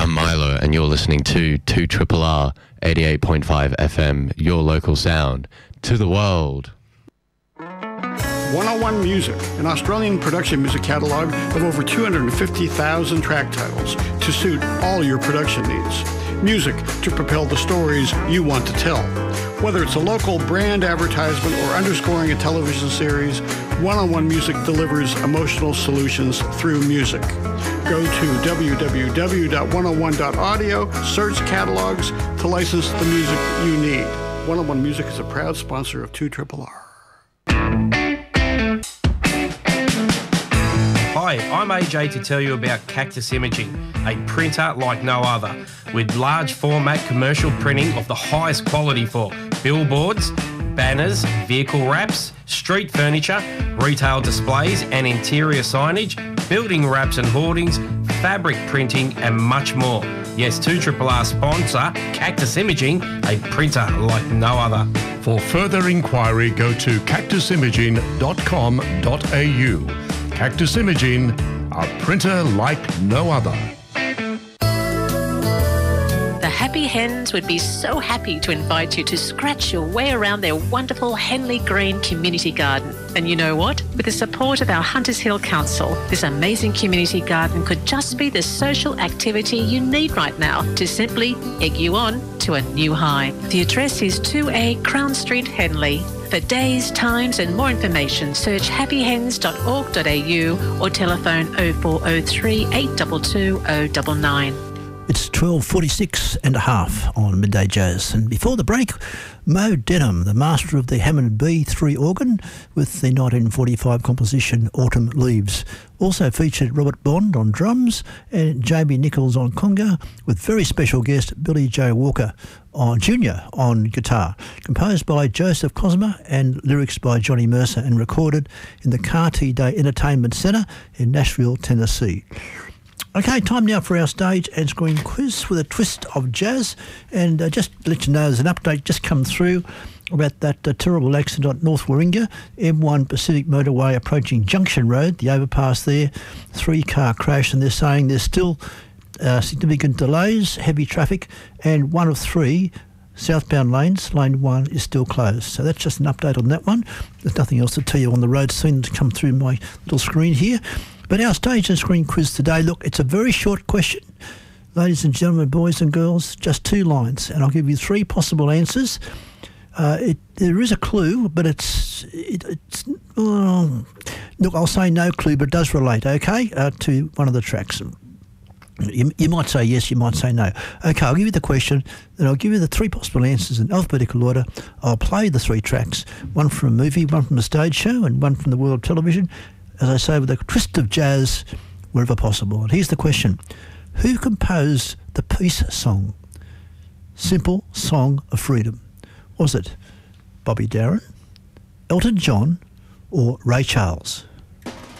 I'm Milo, and you're listening to 2RRR 88.5 FM, your local sound, to the world. 101 Music, an Australian production music catalogue of over 250,000 track titles to suit all your production needs. Music to propel the stories you want to tell. Whether it's a local brand advertisement or underscoring a television series, 101 Music delivers emotional solutions through music. Go to www.101.audio, search catalogs to license the music you need. 101 Music is a proud sponsor of 2RRR. Hi, I'm AJ to tell you about Cactus Imaging, a printer like no other, with large format commercial printing of the highest quality for billboards, banners, vehicle wraps, street furniture, retail displays and interior signage, building wraps and hoardings, fabric printing and much more. Yes, 2RRR sponsor Cactus Imaging, a printer like no other. For further inquiry, go to cactusimaging.com.au. Cactus Imaging, a printer like no other. The Happy Hens would be so happy to invite you to scratch your way around their wonderful Henley Green community garden. And you know what? With the support of our Hunters Hill Council, this amazing community garden could just be the social activity you need right now to simply egg you on to a new high. The address is 2A Crown Street, Henley. For days, times and more information, search happyhens.org.au or telephone 0403 822 099. It's 12:46 and a half on Midday Jazz. And before the break, Mo Denham, the master of the Hammond B3 organ with the 1945 composition Autumn Leaves. Also featured Robert Bond on drums and Jamie Nichols on conga, with very special guest Billy Joe Walker Jr. on guitar. Composed by Joseph Cosma and lyrics by Johnny Mercer, and recorded in the Carty Day Entertainment Centre in Nashville, Tennessee. Okay, time now for our stage and screen quiz with a twist of jazz. And just to let you know, there's an update just come through about that terrible accident at North Warringah, M1 Pacific Motorway approaching Junction Road, the overpass there, 3-car crash, and they're saying there's still significant delays, heavy traffic, and 1 of 3 southbound lanes, lane 1 is still closed. So that's just an update on that one. There's nothing else to tell you on the road scene to come through my little screen here. But our stage and screen quiz today, look, it's a very short question. Ladies and gentlemen, boys and girls, just 2 lines, and I'll give you 3 possible answers. There is a clue, but look, I'll say no clue, but it does relate, okay, to one of the tracks. You might say yes, you might say no. Okay, I'll give you the question, then I'll give you the 3 possible answers in alphabetical order. I'll play the 3 tracks, one from a movie, one from a stage show, and one from the world of television, as I say, with a twist of jazz wherever possible. And here's the question. Who composed the peace song, Simple Song of Freedom? Was it Bobby Darin, Elton John, or Ray Charles?